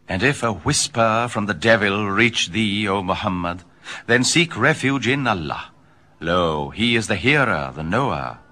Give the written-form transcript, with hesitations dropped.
And if a whisper from the devil reach thee, O Muhammad, then seek refuge in Allah. Lo, he is the hearer, the knower.